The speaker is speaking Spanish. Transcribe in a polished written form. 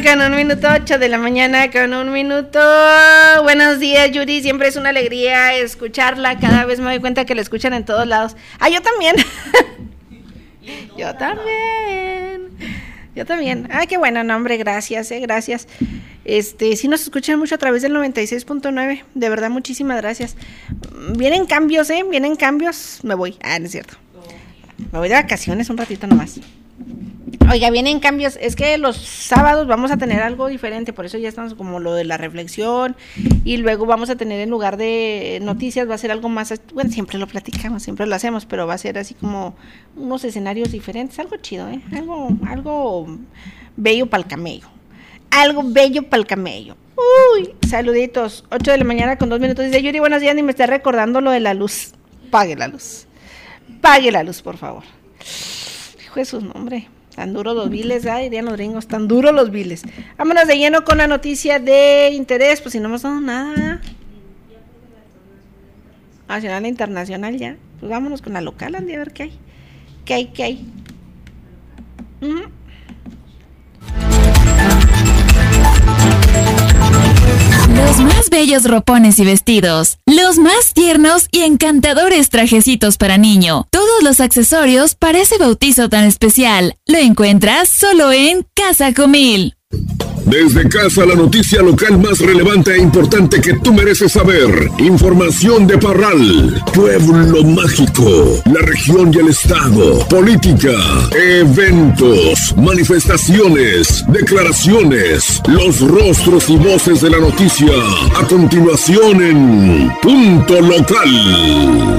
con un minuto, 8 de la mañana con un minuto. Buenos días, Yuri, siempre es una alegría escucharla, cada vez me doy cuenta que la escuchan en todos lados. Yo también. Yo también. Qué bueno, no, hombre, gracias, gracias. Sí nos escuchan mucho a través del 96.9, de verdad, muchísimas gracias. Vienen cambios, me voy, no es cierto. Me voy de vacaciones un ratito nomás. Oiga, vienen cambios, es que los sábados vamos a tener algo diferente, por eso ya estamos como lo de la reflexión, y luego vamos a tener, en lugar de noticias, va a ser algo más, bueno, siempre lo platicamos, siempre lo hacemos, pero va a ser así como unos escenarios diferentes, algo chido, algo bello para el camello, Uy, saluditos, 8 de la mañana con 2 minutos, dice Yuri, buenos días, ni me está recordando lo de la luz, pague la luz, por favor. Hijo de su nombre. Tan duros los biles, dirían los gringos, tan duros los biles. Vámonos de lleno con la noticia de interés, pues si no hemos dado nada. Nacional e internacional ya. Pues vámonos con la local, Andy, a ver qué hay. ¿Qué hay? Los más bellos ropones y vestidos, los más tiernos y encantadores trajecitos para niño, todos los accesorios para ese bautizo tan especial, lo encuentras solo en Casa Comil. Desde casa, la noticia local más relevante e importante que tú mereces saber. Información de Parral, Pueblo Mágico, la región y el estado, política, eventos, manifestaciones, declaraciones, los rostros y voces de la noticia. A continuación en Punto Local.